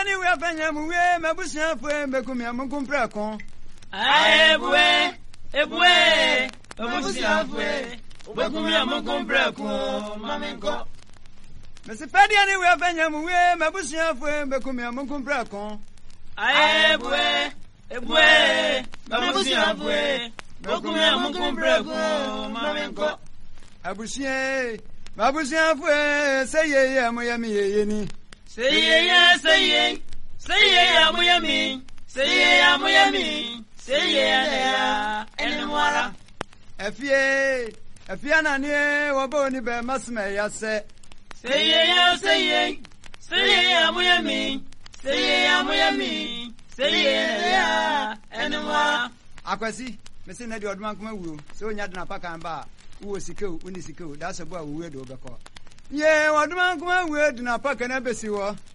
ni we afanya mu we mabusia fo mekumi amukumpra kon. Ebue mabusia fo mekumi amukumpra kon mamenko. Mesi pedia ni we afanya mu we mabusia fo mekumi amukumpra kon. Ebue mabusia fo mekumi amukumpra kon mamenko. Abusia mabusia fo say ye amoyami ye ni. Say ye amuyami. Say ya enwara. Afie na ni wobo ni be masme ya se. Say ye amuyami. Say ya enwara. Akwasi mesi na di odman kuma wuro se onya dina pakan ba wo sikeu uni sikeu da se bo a wo we do be ko. Ye odman kuma wuro dina pakan na besi wo.